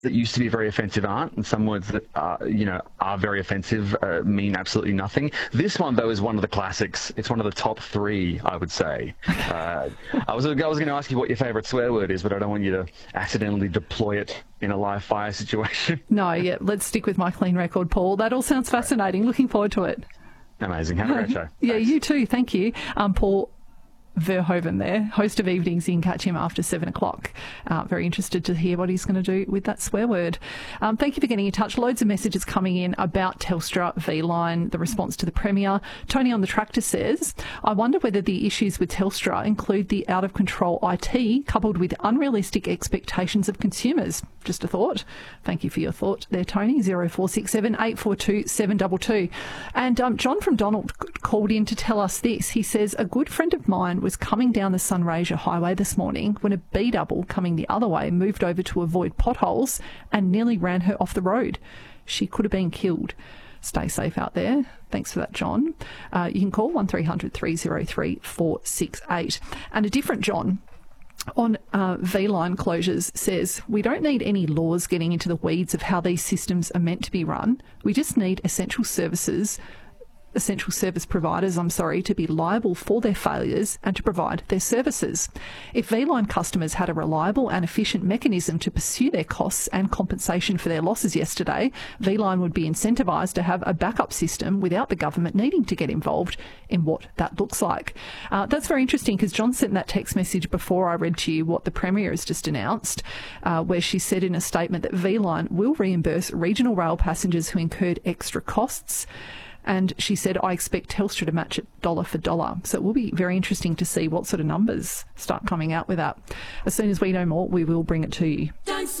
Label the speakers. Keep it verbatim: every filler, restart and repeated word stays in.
Speaker 1: that used to be very offensive aren't, and some words that are, you know, are very offensive uh, mean absolutely nothing. This one, though, is one of the classics. It's one of the top three, I would say. Uh, I was I was going to ask you what your favourite swear word is, but I don't want you to accidentally deploy it in a live fire situation.
Speaker 2: No, yeah, let's stick with my clean record, Paul. That all sounds fascinating. Looking forward to it.
Speaker 1: Amazing. Have a great show.
Speaker 2: Yeah,
Speaker 1: Thanks.
Speaker 2: you too. Thank you. Um, Paul Verhoeven there, host of Evenings. You can catch him after seven o'clock. Uh, very interested to hear what he's going to do with that swear word. Um, thank you for getting in touch. Loads of messages coming in about Telstra V-Line, the response to the Premier. Tony on the Tractor says, I wonder whether the issues with Telstra include the out-of-control I T coupled with unrealistic expectations of consumers. Just a thought. Thank you for your thought there, Tony. zero four six seven, eight four two, seven two two. And um, John from Donald called in to tell us this. He says, a good friend of mine was coming down the Sunraysia Highway this morning when a B-double coming the other way moved over to avoid potholes and nearly ran her off the road. She could have been killed. Stay safe out there. Thanks for that, John. Uh, you can call one three hundred, three oh three, four six eight. And a different John on uh, V-Line closures says, we don't need any laws getting into the weeds of how these systems are meant to be run. We just need essential services essential service providers, I'm sorry, to be liable for their failures and to provide their services. If V-Line customers had a reliable and efficient mechanism to pursue their costs and compensation for their losses yesterday, V-Line would be incentivised to have a backup system without the government needing to get involved in what that looks like. Uh, that's very interesting because John sent that text message before I read to you what the Premier has just announced, uh, where she said in a statement that V-Line will reimburse regional rail passengers who incurred extra costs. And she said, I expect Telstra to match it dollar for dollar. So it will be very interesting to see what sort of numbers start coming out with that. As soon as we know more, we will bring it to you. Don't